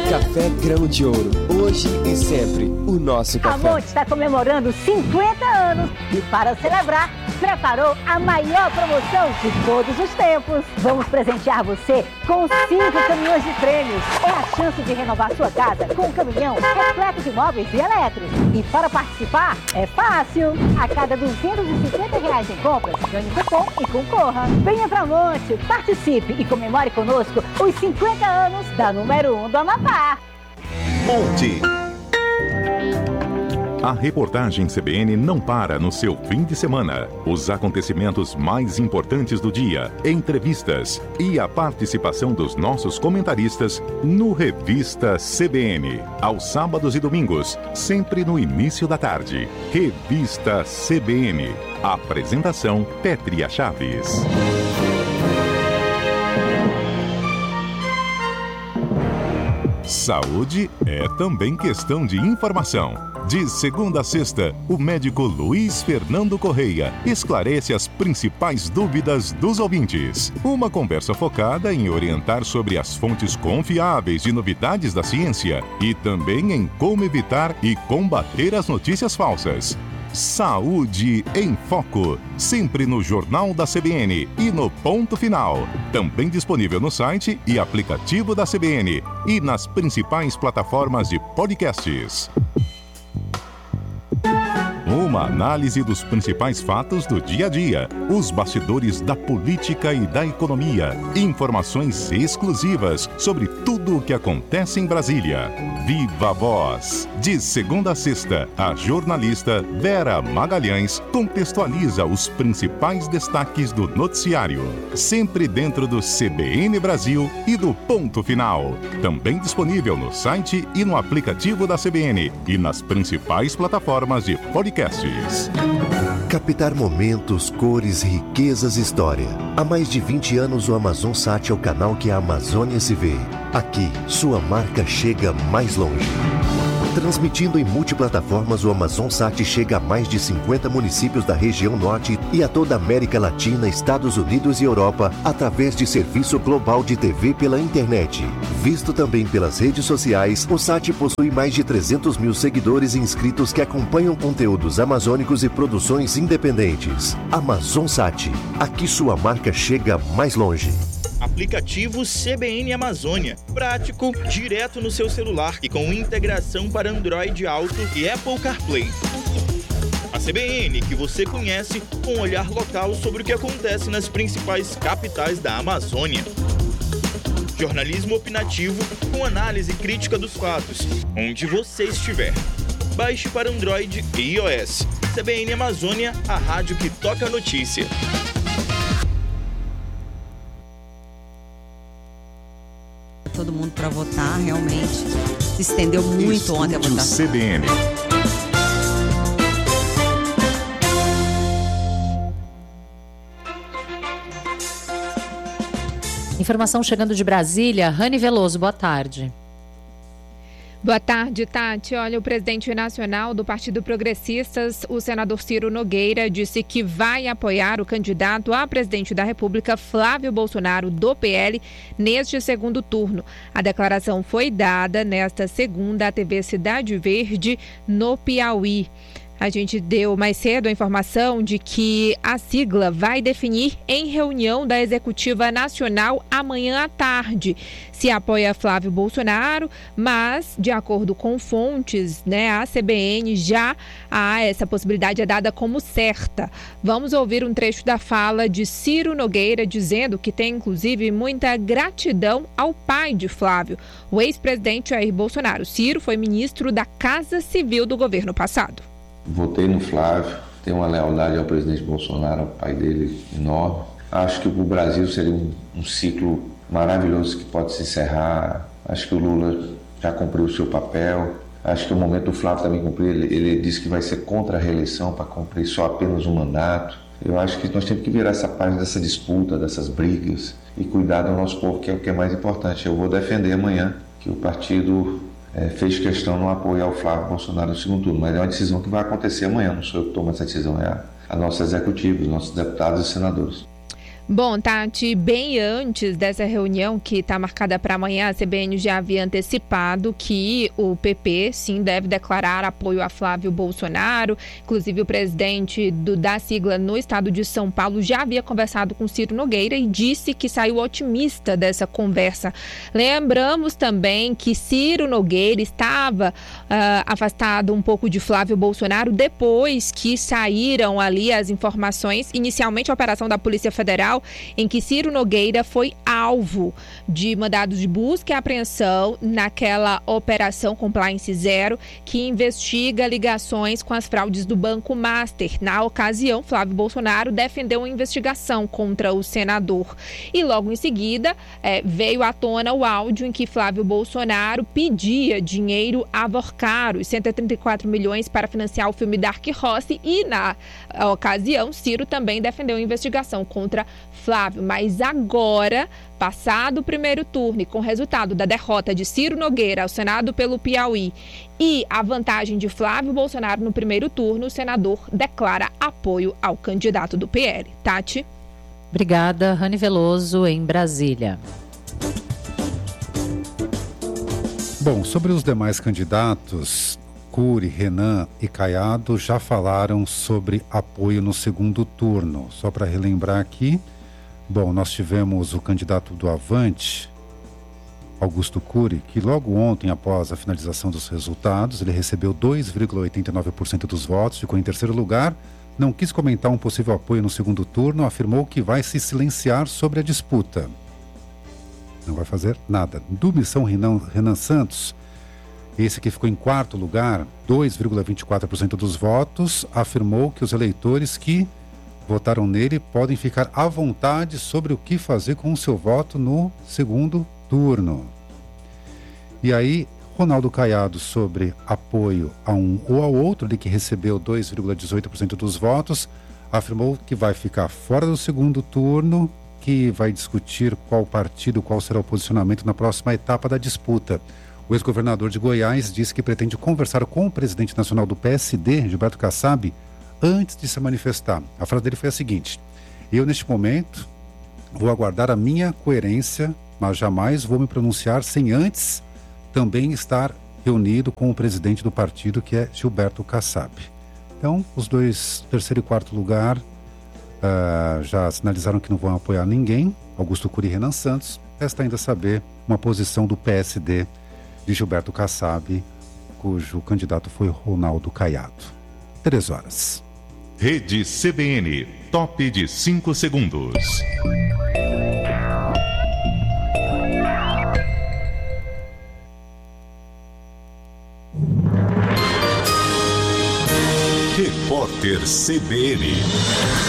Café Grão de Ouro. Hoje e sempre, o nosso café. A Monte está comemorando 50 anos e, para celebrar, preparou a maior promoção de todos os tempos. Vamos presentear você com 5 caminhões de prêmios. É a chance de renovar sua casa com um caminhão repleto de móveis e eletros. E para participar, é fácil. A cada R$250 em compras, ganhe cupom e concorra. Venha pra Monte, participe e comemore conosco os 50 anos da número 1 do Amapá. Monte. A reportagem CBN não para no seu fim de semana. Os acontecimentos mais importantes do dia, entrevistas e a participação dos nossos comentaristas no Revista CBN. Aos sábados e domingos, sempre no início da tarde. Revista CBN. Apresentação Pétria Chaves. Saúde é também questão de informação. De segunda a sexta, o médico Luiz Fernando Correia esclarece as principais dúvidas dos ouvintes. Uma conversa focada em orientar sobre as fontes confiáveis de novidades da ciência e também em como evitar e combater as notícias falsas. Saúde em Foco, sempre no Jornal da CBN e no Ponto Final. Também disponível no site e aplicativo da CBN e nas principais plataformas de podcasts. Uma análise dos principais fatos do dia a dia, os bastidores da política e da economia, informações exclusivas sobre tudo o que acontece em Brasília. Viva a Voz! De segunda a sexta, a jornalista Vera Magalhães contextualiza os principais destaques do noticiário, sempre dentro do CBN Brasil e do Ponto Final. Também disponível no site e no aplicativo da CBN e nas principais plataformas de podcasts. Captar momentos, cores, riquezas e história. Há mais de 20 anos o Amazonsat é o canal que a Amazônia se vê. Aqui, sua marca chega mais longe. Transmitindo em multiplataformas, o Amazonsat chega a mais de 50 municípios da região norte e a toda a América Latina, Estados Unidos e Europa, através de serviço global de TV pela internet. Visto também pelas redes sociais, o SAT possui mais de 300 mil seguidores e inscritos que acompanham conteúdos amazônicos e produções independentes. Amazonsat, aqui sua marca chega mais longe. Aplicativo CBN Amazônia. Prático, direto no seu celular e com integração para Android Auto e Apple CarPlay. A CBN que você conhece com um olhar local sobre o que acontece nas principais capitais da Amazônia. Jornalismo opinativo com análise crítica dos fatos, onde você estiver. Baixe para Android e iOS. CBN Amazônia, a rádio que toca a notícia. Todo mundo para votar, realmente. Se estendeu muito ontem a votação. CBN. Informação chegando de Brasília. Rani Veloso, boa tarde. Boa tarde, Tati. Olha, o presidente nacional do Partido Progressistas, o senador Ciro Nogueira, disse que vai apoiar o candidato a presidente da República, Flávio Bolsonaro, do PL, neste segundo turno. A declaração foi dada nesta segunda à TV Cidade Verde, no Piauí. A gente deu mais cedo a informação de que a sigla vai definir em reunião da Executiva Nacional amanhã à tarde se apoia Flávio Bolsonaro, mas, de acordo com fontes, a CBN já há essa possibilidade é dada como certa. Vamos ouvir um trecho da fala de Ciro Nogueira dizendo que tem, inclusive, muita gratidão ao pai de Flávio, o ex-presidente Jair Bolsonaro. Ciro foi ministro da Casa Civil do governo passado. Votei no Flávio, tenho uma lealdade ao presidente Bolsonaro, ao pai dele, enorme. Acho que o Brasil seria um ciclo maravilhoso que pode se encerrar. Acho que o Lula já cumpriu o seu papel. Acho que é o momento do Flávio também cumprir. Ele disse que vai ser contra a reeleição para cumprir só apenas um mandato. Eu acho que nós temos que virar essa página dessa disputa, dessas brigas e cuidar do nosso povo, que é o que é mais importante. Eu vou defender amanhã que o partido fez questão no apoio ao Flávio Bolsonaro no segundo turno, mas é uma decisão que vai acontecer amanhã, não sou eu que tomo essa decisão, é a nossa executiva, os nossos deputados e senadores. Bom, Tati, bem antes dessa reunião que está marcada para amanhã, a CBN já havia antecipado que o PP, sim, deve declarar apoio a Flávio Bolsonaro. Inclusive, o presidente da sigla no estado de São Paulo já havia conversado com Ciro Nogueira e disse que saiu otimista dessa conversa. Lembramos também que Ciro Nogueira estava afastado um pouco de Flávio Bolsonaro depois que saíram ali as informações, inicialmente a operação da Polícia Federal, em que Ciro Nogueira foi alvo de mandados de busca e apreensão naquela operação Compliance Zero, que investiga ligações com as fraudes do Banco Master. Na ocasião, Flávio Bolsonaro defendeu uma investigação contra o senador. E logo em seguida, veio à tona o áudio em que Flávio Bolsonaro pedia dinheiro a Vorcaro, 134 milhões para financiar o filme Dark Horse, e na ocasião, Ciro também defendeu uma investigação contra Flávio. Mas agora, passado o primeiro turno e com o resultado da derrota de Ciro Nogueira ao Senado pelo Piauí e a vantagem de Flávio Bolsonaro no primeiro turno, o senador declara apoio ao candidato do PL. Tati? Obrigada, Rani Veloso, em Brasília. Bom, sobre os demais candidatos, Cury, Renan e Caiado já falaram sobre apoio no segundo turno. Só para relembrar aqui, bom, nós tivemos o candidato do Avante, Augusto Cury, que logo ontem, após a finalização dos resultados, ele recebeu 2,89% dos votos, ficou em terceiro lugar, não quis comentar um possível apoio no segundo turno, afirmou que vai se silenciar sobre a disputa. Não vai fazer nada. Do Missão Renan Santos, esse que ficou em quarto lugar, 2,24% dos votos, afirmou que os eleitores que votaram nele podem ficar à vontade sobre o que fazer com o seu voto no segundo turno. E aí, Ronaldo Caiado, sobre apoio a um ou ao outro, ele que recebeu 2,18% dos votos, afirmou que vai ficar fora do segundo turno, que vai discutir qual partido, qual será o posicionamento na próxima etapa da disputa. O ex-governador de Goiás disse que pretende conversar com o presidente nacional do PSD, Gilberto Kassab, antes de se manifestar. A frase dele foi a seguinte: eu, neste momento, vou aguardar a minha coerência, mas jamais vou me pronunciar sem antes também estar reunido com o presidente do partido, que é Gilberto Kassab. Então, os dois, terceiro e quarto lugar, já sinalizaram que não vão apoiar ninguém, Augusto Cury e Renan Santos. Resta ainda saber uma posição do PSD de Gilberto Kassab, cujo candidato foi Ronaldo Caiado. 3 horas. Rede CBN, top de 5 segundos. Repórter CBN.